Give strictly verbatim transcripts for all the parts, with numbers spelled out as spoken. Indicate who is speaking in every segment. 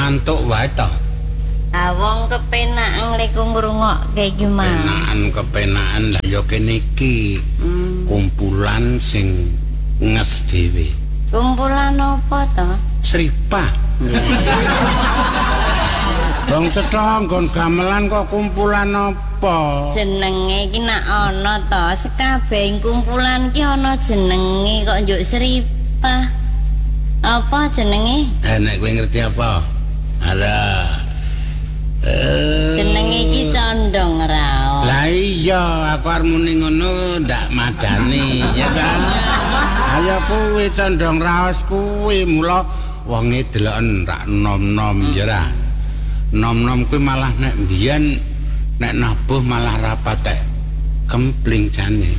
Speaker 1: ngantuk wae to.
Speaker 2: Ah wong kepenakan lek ngrungokke iki mah.
Speaker 1: Kepenakan kepenakan lah ya kene iki. Hmm. Kumpulan sing nges dhewe.
Speaker 2: Kumpulan apa to?
Speaker 1: Sripah. Wong cetha nggon gamelan kok kumpulan apa?
Speaker 2: Jenenge iki nak ana to, sekabeh kumpulan ki ana jenenge kok njuk Sripah. Apa jenenge?
Speaker 1: Eh nek kowe ngerti apa? Alah. Eh
Speaker 2: jenenge iki condong raos.
Speaker 1: Lah iya, aku arep muni ngono ndak madani, ya kan? Ayo kuwi condong raos kuwi mula wonge deloken rak nom-nom ya ra. Nom-nom kuwi malah nek mbiyen nek nabuh malah ra patek kempling jane.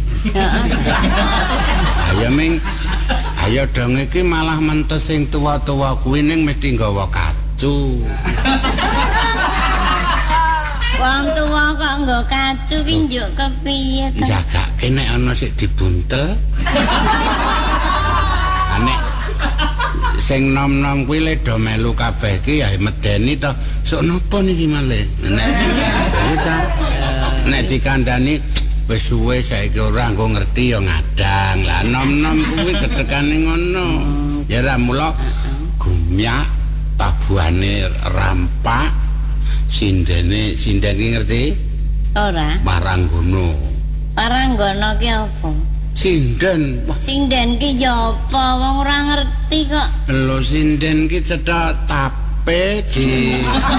Speaker 1: Ayo ming ayo dong iki malah mentes sing tua-tua kuwi ning mesti nggawa kacu.
Speaker 2: Wong tuwa kok nggo kacu ki njuk kepiye to?
Speaker 1: Jagake nek ana sik dibuntel. Nek sing nom-nom kuwi le do melu kabeh ki ya medeni to. Sok napa niki malih? Nek ta nek dikandani wis suwe saiki ora nggo ngerti ya ngadang. Lah nom-nom kuwi gedhekane ngono. Ya ra mula gumyak tabuhane rampak sindene sinden ki ngerti?
Speaker 2: Ora.
Speaker 1: Paranggono.
Speaker 2: Paranggono ki apa?
Speaker 1: Sinden.
Speaker 2: Sinden ki ya apa? Wong ora ngerti kok.
Speaker 1: Lho sinden ki cetha tape di.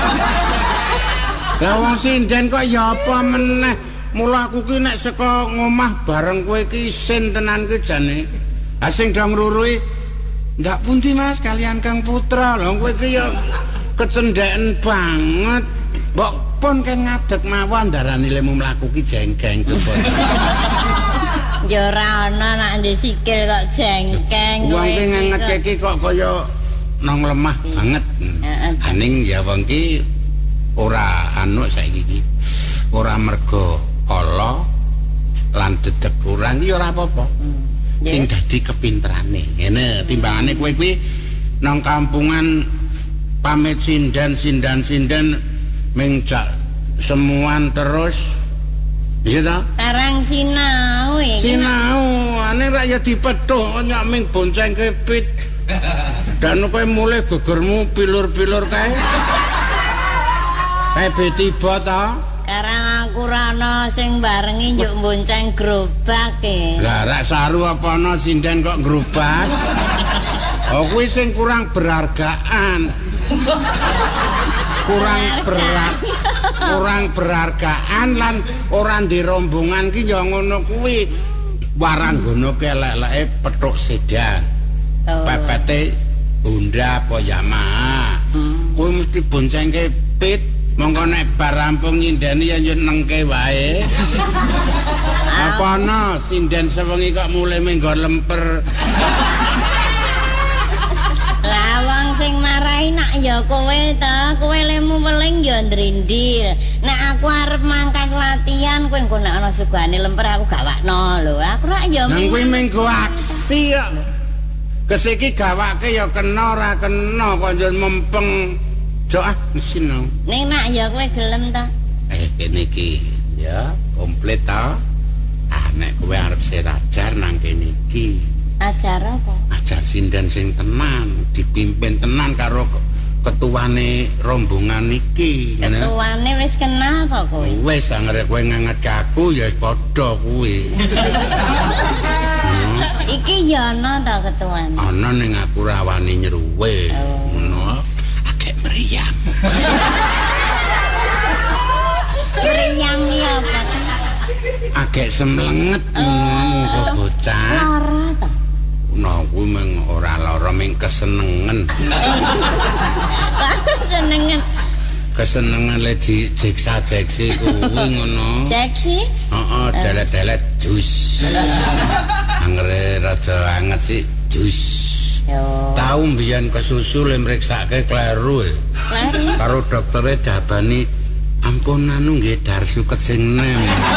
Speaker 1: Lah wong sinden kok ya apa meneh? Mula aku ki nek saka ngomah bareng kowe ki isin tenan ki jane. Ha sing do ngrurui ndak pundi Mas kalian Kang Putra. Lho kowe ki ya kecendeken banget. Mbok pun kan ngadeg mawon darani lemu mlaku ki jengkeng coba.
Speaker 2: Ya ora ana nak ndek sikil kok jengkeng.
Speaker 1: Wong ki ngangetke ki kok kaya nang lemah banget. Aning ya wong ki ora anu saiki ki. Ora mergo ala lan dedeg kurang ya ora apa-apa. Sing dadi kepinterane. Ngene timbangane kowe kuwi nang kampungan pamit sindan sindan sindan mengjak semuan terus iya ta?
Speaker 2: Karang sinau iki.
Speaker 1: Sinau, ane rak ya dipethuk nyak ming bonceng kepit. Dan kowe mulai gegermu pilur-pilur kae. Kae tiba ta?
Speaker 2: Karang aku rana sing barengi njuk bonceng gerobak e.
Speaker 1: Lah rak saru apa ana sinden kok gerobak? Oh kuwi sing kurang berhargaan. kurang berat kurang berhargaan lan ora ndek rombongan ki ya ngono kuwi waranggono kelek-leke petuk sedan oh. Pepete Honda apa Yamaha hmm. Kuwi mesti boncengke pit mongko nek bar rampung nyindeni ya nengke wae apa ana sinden sewengi kok mulai menggo lemper.
Speaker 2: Lawang sing marahi nak ya kowe ta, kowe lemu weling ya ndrindil. Nek aku arep mangkat latihan kowe engko nek ana sugane lemper aku gawakno lho. Aku rak ya
Speaker 1: nang kowe menggo aksi kok. Kesiki gawake ya kena ora kena kok njen mempeng. Jo ah mesin.
Speaker 2: Ning nak ya kowe gelem ta?
Speaker 1: Eh kene iki ya komplit ta. Ah nek kowe arep serajar nang kene iki.
Speaker 2: Ajar apa?
Speaker 1: Ajar sinden sing tenan, dipimpin tenan karo ketuane rombongan iki.
Speaker 2: Ketuane wis kenal kok kowe.
Speaker 1: Wis anggere kowe nganget aku ya padha kuwi.
Speaker 2: hmm. Iki ya ana ta ketuane?
Speaker 1: Ana ning aku ra wani nyruwe. Ngono. Agek meriang.
Speaker 2: Meriang iki apa?
Speaker 1: Agek semlenget ngono bocah.
Speaker 2: Lara ta?
Speaker 1: Nah, kuwi meng ora lara ming kesenengen.
Speaker 2: Kesenengen.
Speaker 1: Kesenengen le di jeksa-jeksi kuwi ngono.
Speaker 2: Jeksi?
Speaker 1: Heeh, delet-delet jus. Anggere rada anget sih jus. Yo. Tau mbiyen kesusu le mriksake kleru e.
Speaker 2: Kleru.
Speaker 1: Karo doktere dabani ampun anu nggih dar suket sing nem.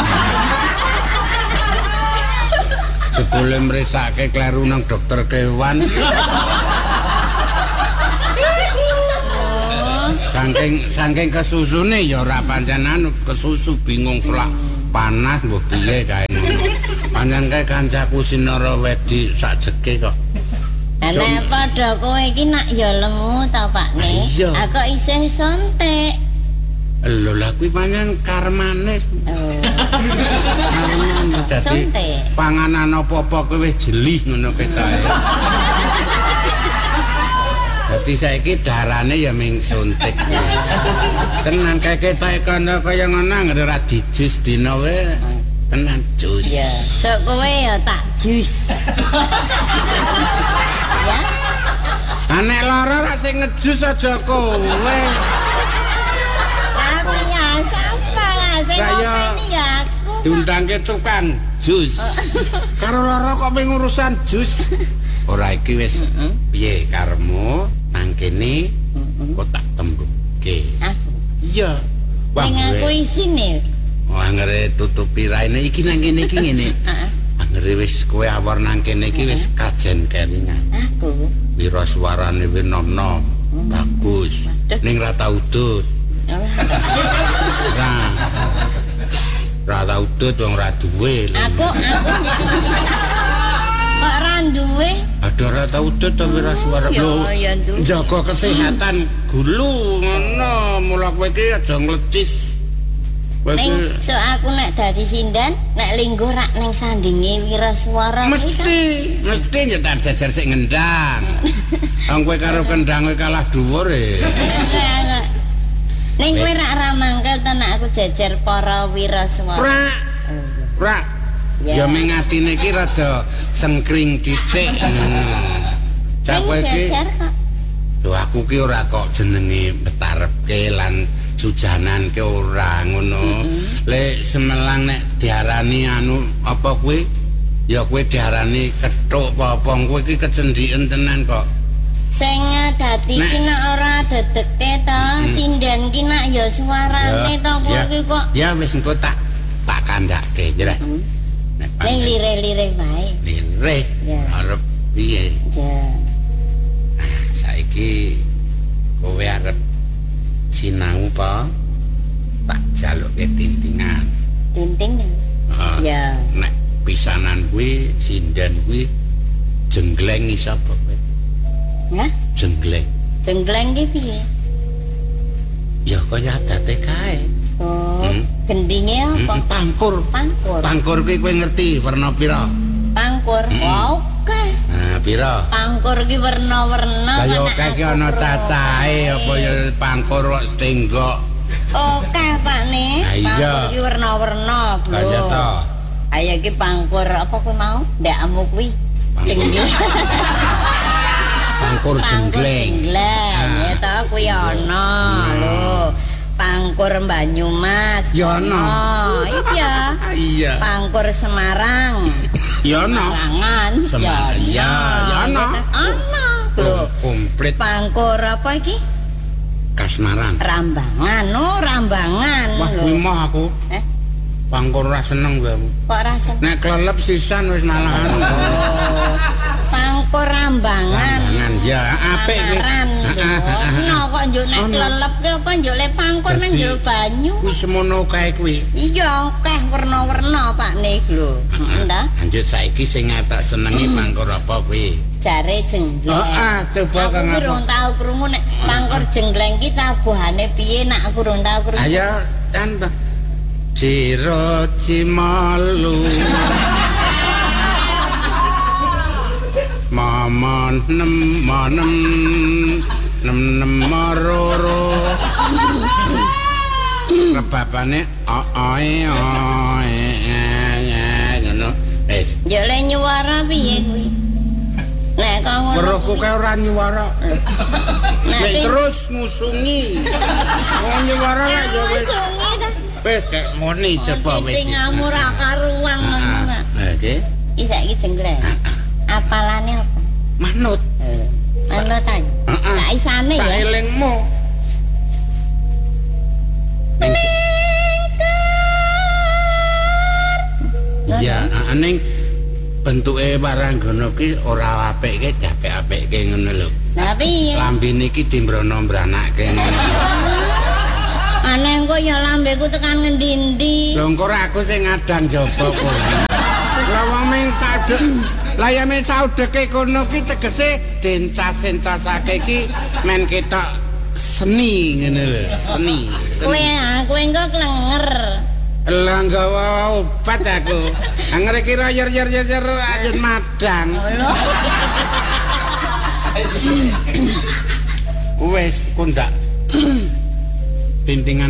Speaker 1: Jebule mresake kleru nang dokter kewan.
Speaker 2: Oh,
Speaker 1: saking saking kesusune ya ora pancen anu kesusu bingung selak panas mbok piye kae ngono. Pancen kae kancaku Sinara wedi sak jeke kok.
Speaker 2: Ana padha kowe iki nak ya lemu ta Pakne. Aku isih sontek.
Speaker 1: Lho lah kuwi pancen karmane.
Speaker 2: Oh.
Speaker 1: Karmane dadi panganan apa-apa kowe wis jeli ngono ketoke. Dadi saiki darane ya ming suntik. Tenan kae ketoke kono kaya ngono anggere ra dijus dina wae. Tenan jus.
Speaker 2: Ya, sok kowe ya tak jus. Ya.
Speaker 1: Anek lara ra sing ngejus aja kowe.
Speaker 2: Tapi ya sapa sing ngopeni ya aku.
Speaker 1: Diundangke tukang jus. Karo lara kok ming urusan jus. Ora iki wis piye karemu nang kene kok tak tembungke. Iya.
Speaker 2: Wah, aku isine.
Speaker 1: Oh, anggere tutupi raine iki nang kene iki ngene. Anggere wis kowe awor nang kene iki wis kajen kelingan.
Speaker 2: Aku.
Speaker 1: Wira suarane wis nom-nom. Bagus. Ning ra tau udut. Ra. Ra tau udut wong ra duwe.
Speaker 2: Aku aku. Kok ra duwe?
Speaker 1: Ada ra tau udut to wira suara. Lho, jaga kesehatan gulu ngono. Mula kowe iki aja nglecis.
Speaker 2: Ning so aku nek dadi sindan nek linggo rak ning sandinge Wiraswara
Speaker 1: mesti mesti nyetar jajar sik ngendang. Wong kowe karo kendang kowe kalah dhuwur e.
Speaker 2: Ning kowe rak ra mangkel to nek aku jajar para Wiraswara.
Speaker 1: Ora. Ora. Ya ming atine iki rada sengkring titik ngono. Cak kowe iki lho aku ki ora kok jenenge betarepke lan sujanan ke ora ngono. Mm-hmm. Lek semelang nek diarani anu apa kuwi ya kuwi diarani kethuk apa kowe iki kecendiken tenan kok.
Speaker 2: Sing dadi ki nek ora dedeke to, mm. Sinden ki nek ya suarane to kowe iki kok.
Speaker 1: Ya wis engko tak tak kandhake jare. Mm.
Speaker 2: Nek lire-lire wae.
Speaker 1: Lire. Ya. Arep piye?
Speaker 2: Ya.
Speaker 1: Nah, saiki kowe arep sinau apa? Tak jaluke tintingan.
Speaker 2: Tinting?
Speaker 1: Uh, ya. Nek pisanan kuwi sinden kuwi jenggleng iso apa kowe?
Speaker 2: Hah?
Speaker 1: Jenggleng.
Speaker 2: Jenggleng ki piye?
Speaker 1: Ya kaya adate kae.
Speaker 2: Oh, hmm? Gendinge apa?
Speaker 1: Hmm, pangkur.
Speaker 2: Pangkur.
Speaker 1: Pangkur kuwi kowe ngerti warna pira?
Speaker 2: Pangkur. Hmm. Oh, oke.
Speaker 1: Nah, pira?
Speaker 2: Pangkur ki werna-werna.
Speaker 1: Lah yo kae ki ana cacahe apa ya pangkur kok stenggok.
Speaker 2: Oke, Pakne. Pangkur ki werna-werna, Bro.
Speaker 1: Kaya to.
Speaker 2: Ayo ki pangkur apa kowe mau? Ndakmu kuwi. Jenggleng.
Speaker 1: Pangkur jenggleng.
Speaker 2: Jenggleng. Ya to kuwi ana lho. Pangkur Banyumas.
Speaker 1: Ya ana.
Speaker 2: Iya.
Speaker 1: Iya.
Speaker 2: Pangkur Semarang.
Speaker 1: Ya ana.
Speaker 2: Serangan.
Speaker 1: Semarang. Ya, ya ana.
Speaker 2: Ana. Lho,
Speaker 1: komplit.
Speaker 2: Pangkur apa iki?
Speaker 1: Kasmaran.
Speaker 2: Rambangan, oh Rambangan.
Speaker 1: Wah, kuwi mah aku. Eh? Pangkur ora seneng kowe.
Speaker 2: Kok ora seneng?
Speaker 1: Nek klelep sisan wis malahan.
Speaker 2: Oh. Pangkur Rambangan.
Speaker 1: Rambangan ya apik kuwi.
Speaker 2: Ono kok njuk nek klelep ki apa njuk le pangkur nang jero banyu.
Speaker 1: Wis semono kae kuwi.
Speaker 2: Iya, akeh werna-werna Pakne lho. Ndak?
Speaker 1: Lanjut saiki sing tak senengi pangkur apa kuwi?
Speaker 2: Jare jenggleng.
Speaker 1: Heeh, coba Kang.
Speaker 2: Aku durung tau krungu nek pangkur jenggleng ki tabuhane piye nek aku durung tau krungu.
Speaker 1: Ayo, kan Ciro Cimalu Mama nem manem nem nem maroro rebabane oe oe ngono wis
Speaker 2: yo le nyuwara piye kuwi nek kok ngono
Speaker 1: weruhku kae ora nyuwara nek terus ngusungi wong nyuwara lek yo wis wis kek moni coba wis
Speaker 2: sing ngamur ra karuan ngono
Speaker 1: nah iki
Speaker 2: iki saiki jenggleng apalane apa
Speaker 1: manut
Speaker 2: manut ae tak isane ya
Speaker 1: saelingmu ya aning bentuke waranggana ki ora apik ki apik-apike ngono lho.
Speaker 2: Lah piye?
Speaker 1: Lambene iki dimbrono mbranake ngono.
Speaker 2: Aneh kok ya lambeku tekan ngendi-endi.
Speaker 1: Lho engko aku sing ngadang jaba kowe. Lah wong ming sadek. Lah ya ming saudeke kono ki tegese dencas-encasake ki men ketok seni ngene lho, seni.
Speaker 2: Kowe kowe engko klenger.
Speaker 1: Lah nggawa obat aku. Angger kira yer-yer-yer ajeng madang. Wes ku ndak. Tintingan